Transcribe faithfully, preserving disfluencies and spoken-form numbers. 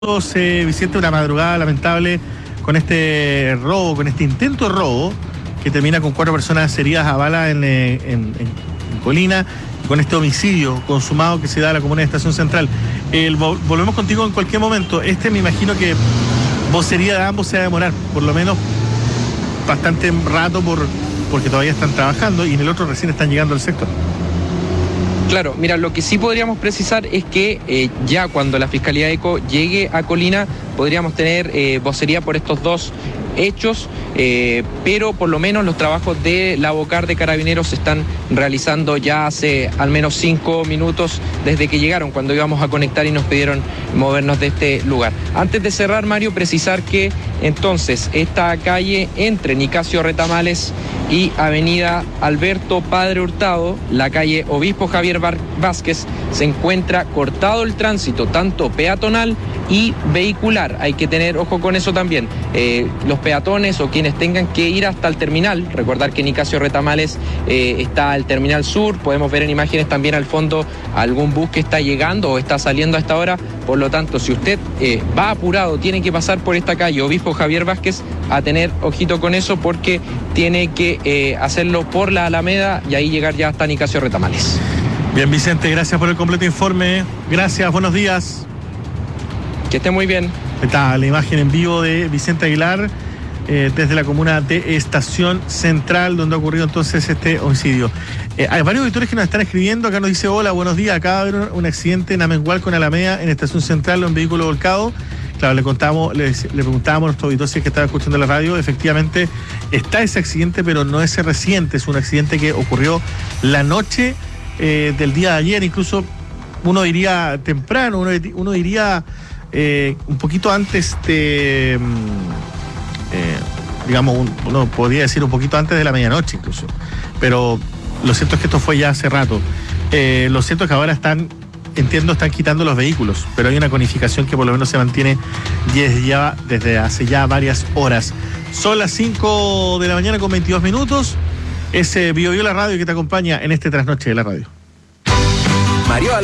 Eh, Vicente, una madrugada lamentable con este robo, con este intento de robo que termina con cuatro personas heridas a bala en, en, en, en Colina, con este homicidio consumado que se da en la comuna de Estación Central. El, volvemos contigo en cualquier momento. Este me imagino que vocería de ambos se va a demorar por lo menos bastante rato por, porque todavía están trabajando y en el otro recién están llegando al sector. Claro, mira, lo que sí podríamos precisar es que eh, ya cuando la Fiscalía ECO llegue a Colina podríamos tener eh, vocería por estos dos hechos, eh, pero por lo menos los trabajos de la Bocar de Carabineros se están realizando ya hace al menos cinco minutos desde que llegaron, cuando íbamos a conectar y nos pidieron movernos de este lugar. Antes de cerrar, Mario, precisar que entonces esta calle entre Nicasio Retamales y avenida Alberto Padre Hurtado, la calle Obispo Javier Vázquez, se encuentra cortado el tránsito, tanto peatonal y vehicular. Hay que tener ojo con eso también. Eh, los peatones o quienes tengan que ir hasta el terminal, recordar que en Nicasio Retamales eh, está el terminal sur, podemos ver en imágenes también al fondo algún bus que está llegando o está saliendo a esta hora. Por lo tanto, si usted eh, va apurado, tiene que pasar por esta calle Obispo Javier Vázquez, a tener ojito con eso porque tiene que eh, hacerlo por la Alameda y ahí llegar ya hasta Nicasio Retamales. Bien, Vicente, gracias por el completo informe. Gracias, buenos días. Que esté muy bien. Está la imagen en vivo de Vicente Aguilar eh, desde la comuna de Estación Central, donde ha ocurrido entonces este homicidio. Eh, hay varios auditores que nos están escribiendo. Acá nos dice: hola, buenos días. Acaba de haber un accidente en Amengual con Alameda en Estación Central, un vehículo volcado. Claro, le contamos, le, le preguntábamos a nuestro auditor si es que estaba escuchando la radio. Efectivamente está ese accidente, pero no es reciente. Es un accidente que ocurrió la noche eh, del día de ayer. Incluso uno diría temprano, uno, uno diría eh, un poquito antes de, eh, digamos, un, uno podría decir un poquito antes de la medianoche incluso. Pero lo cierto es que esto fue ya hace rato. Eh, lo cierto es que ahora están, entiendo, están quitando los vehículos, pero hay una conificación que por lo menos se mantiene desde, ya, desde hace ya varias horas. Son las cinco de la mañana con veintidós minutos. Es eh, Bio Bio la radio que te acompaña en este trasnoche de la radio. Mario